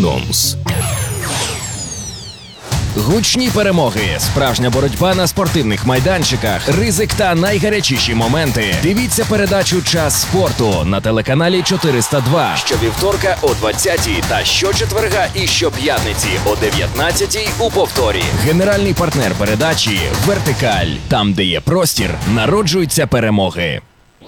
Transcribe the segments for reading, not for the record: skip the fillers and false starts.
Анонс. Гучні перемоги, справжня боротьба на спортивних майданчиках, ризик та найгарячіші моменти. Дивіться передачу «Час спорту» на телеканалі 402 щовівторка о 20-й та щочетверга і щоп'ятниці о 19-й у повторі. Генеральний партнер передачі «Вертикаль». Там, де є простір, народжуються перемоги.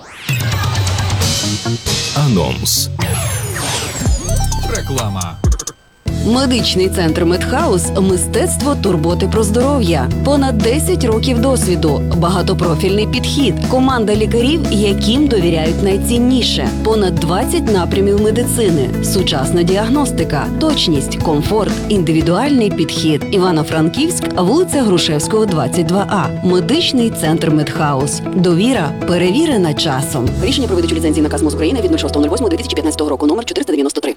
Анонс. Реклама. Медичний центр Медхаус – мистецтво турботи про здоров'я. Понад 10 років досвіду, багатопрофільний підхід, команда лікарів, яким довіряють найцінніше. Понад 20 напрямів медицини, сучасна діагностика, точність, комфорт, індивідуальний підхід. Івано-Франківськ, вулиця Грушевського, 22А. Медичний центр Медхаус. Довіра перевірена часом. Рішення про видачу ліцензії наказ МОЗ України від 06.08.2015 року, номер 493.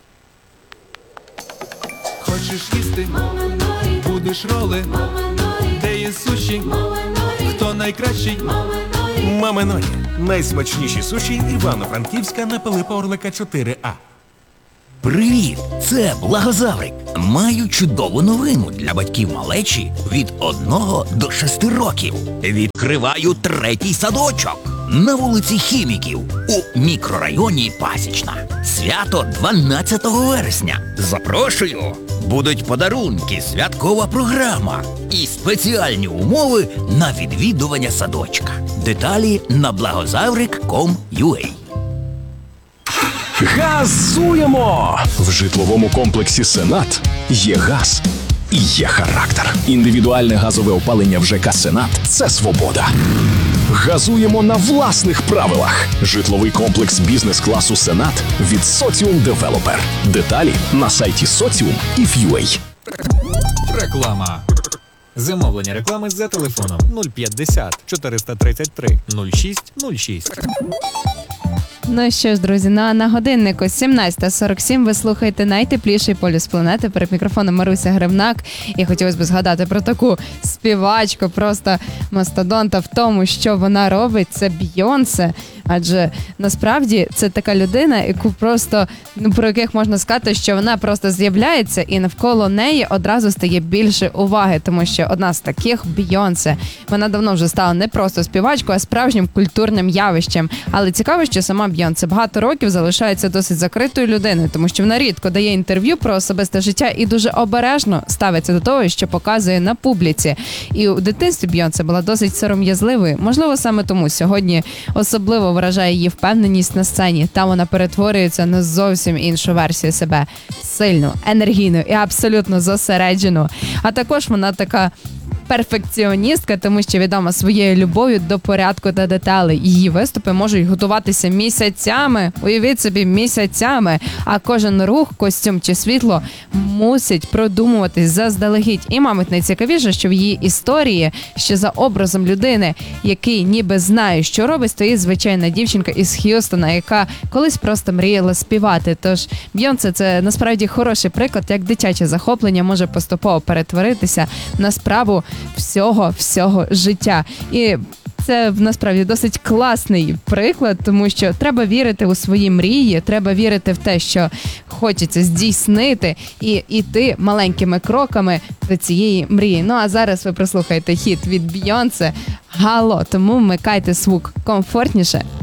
Хочеш їсти? Будеш роли? Де є суші? Хто найкращий? Мама Ноя. Найсмачніші суші Івано-Франківська на Пилипа Орлика 4А. Привіт! Це Благозаврик. Маю чудову новину для батьків малечі від 1 до 6 років. Відкриваю 3-й садочок на вулиці Хіміків у мікрорайоні Пасічна. Свято 12 вересня. Запрошую! Будуть подарунки, святкова програма і спеціальні умови на відвідування садочка. Деталі на благозаврик.com.ua. Газуємо! В житловому комплексі «Сенат» є газ і є характер. Індивідуальне газове опалення в ЖК «Сенат» – це свобода. Газуємо на власних правилах. Житловий комплекс бізнес-класу «Сенат» від «Соціум Девелопер». Деталі на сайті Socium.if.ua. Реклама. Замовлення реклами за телефоном 050 433 06 06. Ну що ж, друзі, на годиннику 17:47 ви слухаєте найтепліший полюс планети. Перед мікрофоном Маруся Гривнак. І хотілося б згадати про таку співачку, просто мастодонта в тому, що вона робить. Це Бейонсе. Адже насправді це така людина, яку просто, про яких можна сказати, що вона просто з'являється і навколо неї одразу стає більше уваги, тому що одна з таких Бейонсе. Вона давно вже стала не просто співачкою, а справжнім культурним явищем. Але цікаво, що сама Бейонсе багато років залишається досить закритою людиною, тому що вона рідко дає інтерв'ю про особисте життя і дуже обережно ставиться до того, що показує на публіці. І у дитинстві Бейонсе була досить сором'язливою. Можливо, саме тому сьогодні особливо вражає її впевненість на сцені. Там вона перетворюється на зовсім іншу версію себе. Сильну, енергійну і абсолютно зосереджену. А також вона така перфекціоністка, тому що відома своєю любов'ю до порядку та деталей. Її виступи можуть готуватися місяцями, уявіть собі, місяцями, а кожен рух, костюм чи світло мусить продумуватись заздалегідь. І, мабуть, найцікавіше, що в її історії, що за образом людини, який ніби знає, що робить, стоїть звичайна дівчинка із Х'юстона, яка колись просто мріяла співати. Тож Бейонсе – це насправді хороший приклад, як дитяче захоплення може поступово перетворитися на справу всього життя. І це насправді досить класний приклад, тому що треба вірити у свої мрії, треба вірити в те, що хочеться здійснити і йти маленькими кроками до цієї мрії. Ну а зараз ви прослухаєте хіт від Бейонсе «Гало», тому вмикайте звук комфортніше